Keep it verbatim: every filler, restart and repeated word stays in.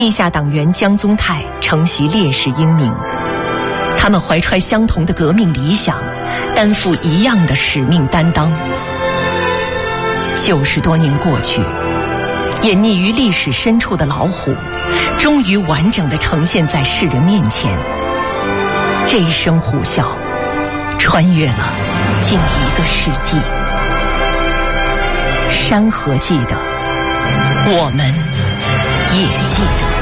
地下党员江宗泰承袭烈士英名，他们怀揣相同的革命理想，担负一样的使命担当。九十多年过去，隐匿于历史深处的老虎，终于完整地呈现在世人面前。这一声虎啸，穿越了近一个世纪。山河记得，我们也记得。